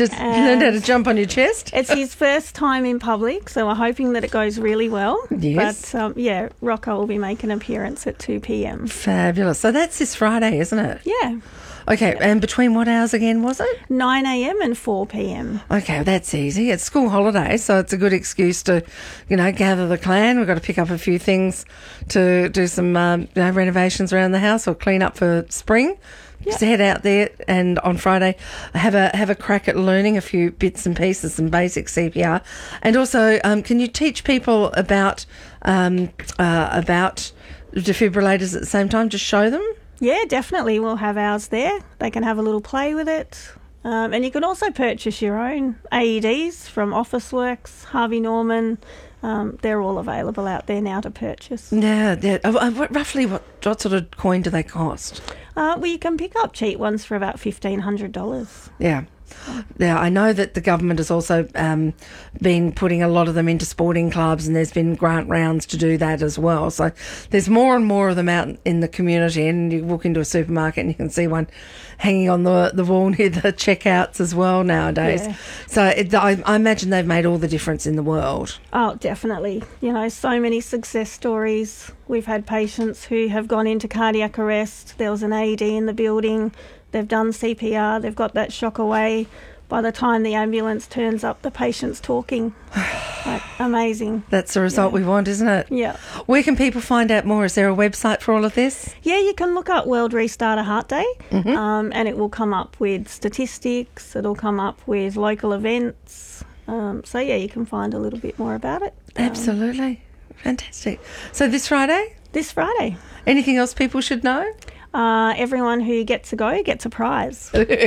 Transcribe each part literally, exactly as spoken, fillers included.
Just learned how to jump on your chest? It's his first time in public, so we're hoping that it goes really well. Yes. But, um, yeah, Rocco will be making an appearance at two p.m. Fabulous. So that's this Friday, isn't it? Yeah. Okay, and between what hours again was it? nine a.m. and four p.m. Okay, that's easy. It's school holiday, so it's a good excuse to, you know, gather the clan. We've got to pick up a few things to do some um, you know, renovations around the house or clean up for spring. Yep. Just head out there and on Friday have a have a crack at learning a few bits and pieces, some basic C P R. And also, um, can you teach people about um, uh, about defibrillators at the same time? Just show them? Yeah, definitely. We'll have ours there. They can have a little play with it. Um, and you can also purchase your own A E Ds from Officeworks, Harvey Norman. Um, they're all available out there now to purchase. Yeah, yeah. Uh, uh, what, roughly what, what sort of coin do they cost? Uh, well, you can pick up cheap ones for about fifteen hundred dollars. Yeah. Now, I know that the government has also um, been putting a lot of them into sporting clubs, and there's been grant rounds to do that as well. So there's more and more of them out in the community, and you walk into a supermarket and you can see one hanging on the the wall near the checkouts as well nowadays. Yeah. So it, I, I imagine they've made all the difference in the world. Oh, definitely. You know, so many success stories. We've had patients who have gone into cardiac arrest. There was an A E D in the building. They've done C P R. They've got that shock away. By the time the ambulance turns up, the patient's talking. Like, amazing. That's the result Yeah. we want, isn't it? Yeah. Where can people find out more? Is there a website for all of this? Yeah, you can look up World Restarter Heart Day, Mm-hmm. um, and it will come up with statistics. It'll come up with local events. Um, so, yeah, you can find a little bit more about it. Um, Absolutely. Fantastic. So this Friday? This Friday. Anything else people should know? Uh, everyone who gets a go gets a prize.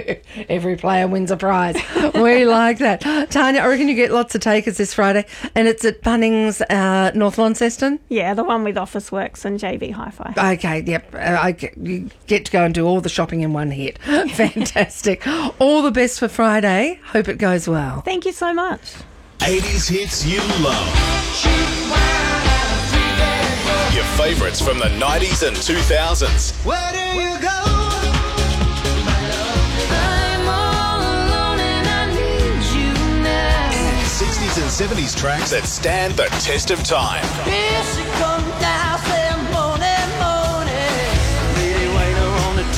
Every player wins a prize. We like that. Tanya, I reckon you get lots of takers this Friday, and it's at Bunnings, uh, North Launceston? Yeah, the one with Officeworks and J V Hi-Fi. Okay, yep. Uh, I get, you get to go and do all the shopping in one hit. Fantastic. All the best for Friday. Hope it goes well. Thank you so much. eighties hits you love. Your favourites from the nineties and two thousands. Where do you go? I'm all alone and I need you now. sixties and seventies tracks that stand the test of time. Here she comes now, say morning, morning. Lady waiter on the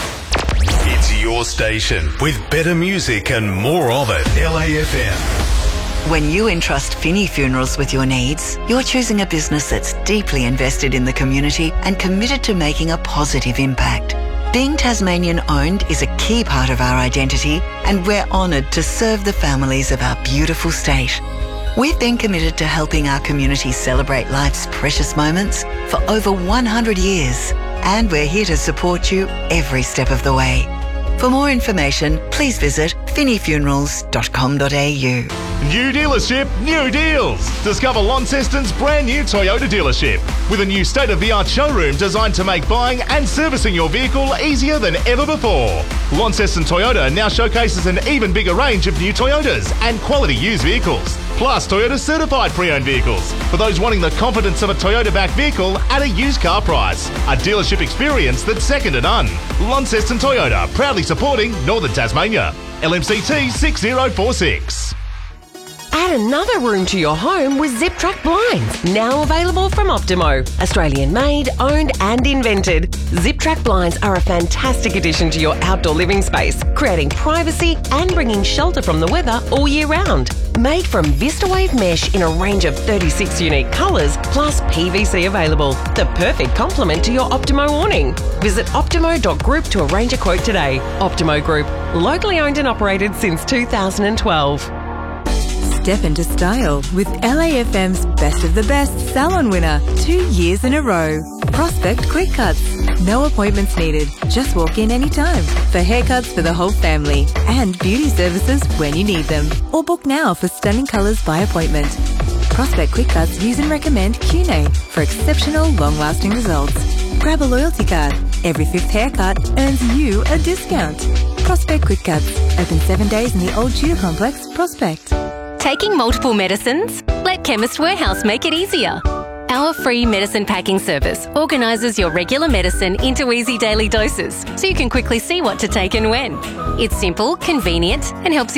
T V. It's your station with better music and more of it. L A F M. When you entrust Finney Funerals with your needs, you're choosing a business that's deeply invested in the community and committed to making a positive impact. Being Tasmanian owned is a key part of our identity, and we're honoured to serve the families of our beautiful state. We've been committed to helping our community celebrate life's precious moments for over one hundred years, and we're here to support you every step of the way. For more information, please visit finney funerals dot com dot a u. New dealership, new deals. Discover Launceston's brand new Toyota dealership with a new state-of-the-art showroom designed to make buying and servicing your vehicle easier than ever before. Launceston Toyota now showcases an even bigger range of new Toyotas and quality used vehicles, plus Toyota certified pre-owned vehicles for those wanting the confidence of a Toyota-backed vehicle at a used car price. A dealership experience that's second to none. Launceston Toyota, proudly supporting Northern Tasmania. L M C T six zero four six. Add another room to your home with Zip Track Blinds, now available from Optimo. Australian made, owned and invented. Zip Track Blinds are a fantastic addition to your outdoor living space, creating privacy and bringing shelter from the weather all year round. Made from VistaWave mesh in a range of thirty-six unique colours, plus P V C available. The perfect complement to your Optimo awning. Visit optimo dot group to arrange a quote today. Optimo Group, locally owned and operated since two thousand twelve. Step into style with L A F M's Best of the Best Salon winner two years in a row. Prospect Quick Cuts. No appointments needed. Just walk in anytime for haircuts for the whole family and beauty services when you need them. Or book now for stunning colours by appointment. Prospect Quick Cuts use and recommend Q N A for exceptional long-lasting results. Grab a loyalty card. Every fifth haircut earns you a discount. Prospect Quick Cuts. Open seven days in the Old Tudor Complex, Prospect. Taking multiple medicines? Let Chemist Warehouse make it easier. Our free medicine packing service organises your regular medicine into easy daily doses so you can quickly see what to take and when. It's simple, convenient and helps you